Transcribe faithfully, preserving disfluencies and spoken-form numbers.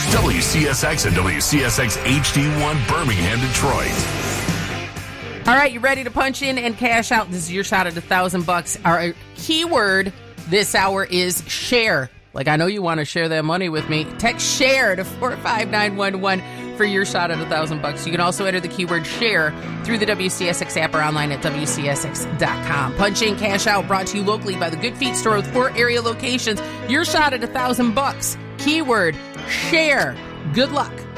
W C S X and W C S X H D one Birmingham, Detroit. All right, you ready to punch in and cash out? This is your shot at a thousand bucks. Our keyword this hour is share. Like, I know you want to share that money with me. Text share to four five nine one one for your shot at a thousand bucks. You can also enter the keyword share through the W C S X app or online at W C S X dot com. Punch in, cash out, brought to you locally by the Good Feet store with four area locations. Your shot at a thousand bucks. Keyword share. Good luck.